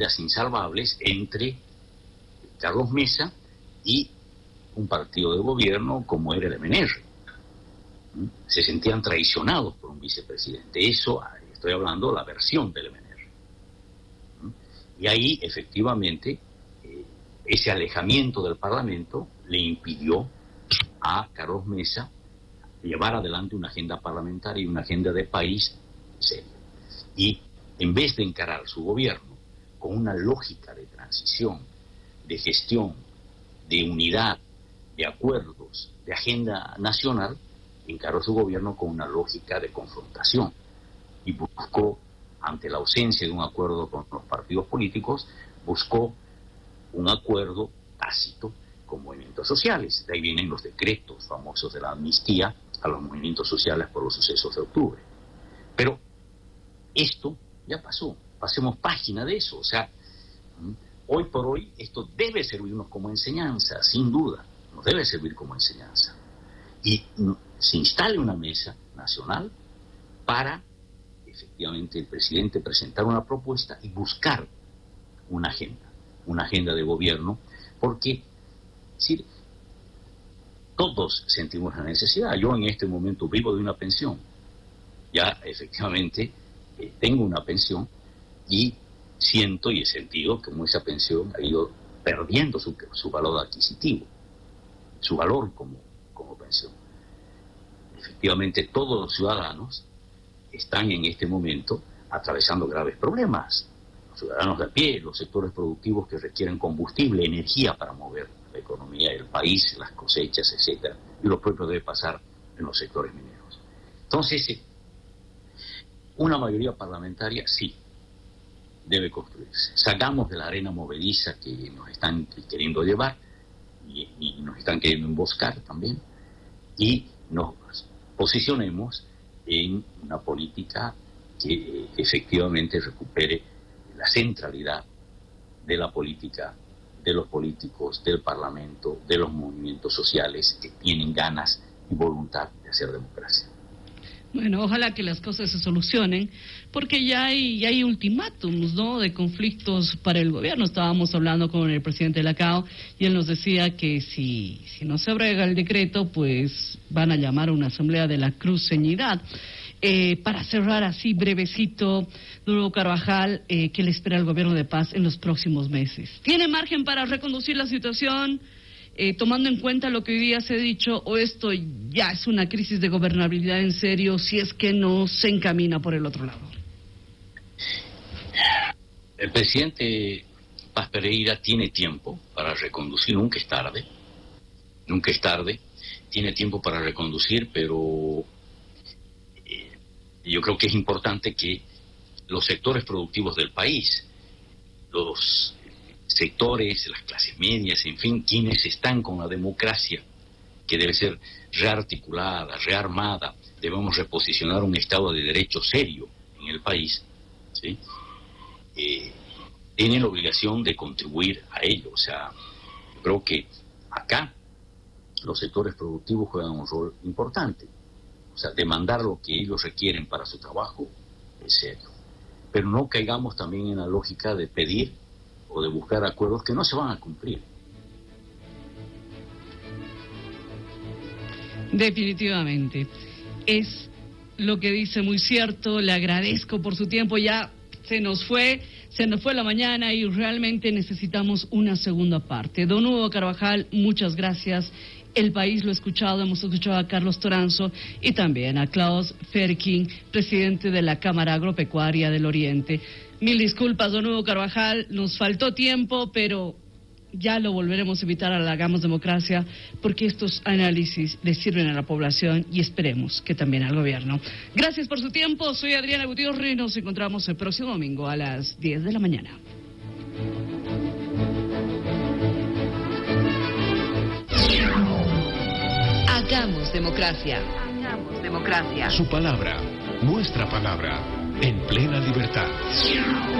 vidas insalvables entre Carlos Mesa y un partido de gobierno como era el MNR. Se sentían traicionados por un vicepresidente. Eso, estoy hablando de la versión del MNR. Y ahí, efectivamente, ese alejamiento del Parlamento le impidió a Carlos Mesa llevar adelante una agenda parlamentaria y una agenda de país seria. Y en vez de encarar su gobierno con una lógica de transición, de gestión, de unidad, de acuerdos, de agenda nacional, encaró su gobierno con una lógica de confrontación y buscó, ante la ausencia de un acuerdo con los partidos políticos, buscó un acuerdo tácito con movimientos sociales. De ahí vienen los decretos famosos de la amnistía a los movimientos sociales por los sucesos de octubre. Pero esto ya pasó, pasemos página de eso. O sea, hoy por hoy esto debe servirnos como enseñanza, sin duda, nos debe servir como enseñanza. Y se instale una mesa nacional para, efectivamente, el presidente presentar una propuesta y buscar una agenda de gobierno, porque si todos sentimos la necesidad. Yo en este momento vivo de una pensión, ya efectivamente tengo una pensión y siento y he sentido como esa pensión ha ido perdiendo su valor adquisitivo, su valor como pensión. Efectivamente, todos los ciudadanos están en este momento atravesando graves problemas. Los ciudadanos de a pie, los sectores productivos que requieren combustible, energía para mover la economía del país, las cosechas, etcétera, y lo propio debe pasar en los sectores mineros. Entonces, una mayoría parlamentaria sí debe construirse. Sacamos de la arena movediza que nos están queriendo llevar y nos están queriendo emboscar también, y nos posicionemos en una política que efectivamente recupere la centralidad de la política, de los políticos, del Parlamento, de los movimientos sociales que tienen ganas y voluntad de hacer democracia. Bueno, ojalá que las cosas se solucionen, porque ya hay ultimátums, ¿no?, de conflictos para el gobierno. Estábamos hablando con el presidente de la CAO y él nos decía que si no se abrega el decreto, pues van a llamar a una asamblea de la cruceñidad. Para cerrar así brevecito, Duro Carvajal, ¿qué le espera al gobierno de paz en los próximos meses? ¿Tiene margen para reconducir la situación, tomando en cuenta lo que hoy día se ha dicho, o esto ya es una crisis de gobernabilidad en serio si es que no se encamina por el otro lado? El presidente Paz Pereira tiene tiempo para reconducir, nunca es tarde, tiene tiempo para reconducir, pero yo creo que es importante que los sectores productivos del país, los sectores, las clases medias, en fin, quienes están con la democracia, que debe ser rearticulada, rearmada, debemos reposicionar un Estado de Derecho serio en el país, ¿sí? Tienen la obligación de contribuir a ello. O sea, creo que acá los sectores productivos juegan un rol importante. O sea, demandar lo que ellos requieren para su trabajo es serio. Pero no caigamos también en la lógica de pedir o de buscar acuerdos que no se van a cumplir. Definitivamente. Es lo que dice muy cierto. Le agradezco por su tiempo. Ya se nos fue la mañana y realmente necesitamos una segunda parte. Don Hugo Carvajal, muchas gracias. El país lo ha escuchado, hemos escuchado a Carlos Toranzo y también a Klaus Ferkin, presidente de la Cámara Agropecuaria del Oriente. Mil disculpas, don Hugo Carvajal, nos faltó tiempo, pero ya lo volveremos a invitar a la Hagamos Democracia, porque estos análisis le sirven a la población y esperemos que también al gobierno. Gracias por su tiempo, soy Adriana Gutiérrez, nos encontramos el próximo domingo a las 10 de la mañana. Hagamos democracia. Hagamos democracia. Su palabra, nuestra palabra, en plena libertad.